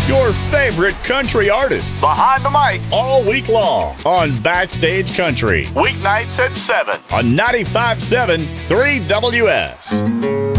your favorite country artist. Behind the mic. All week long on Backstage Country. Weeknights at 7. On 95.7 3WS.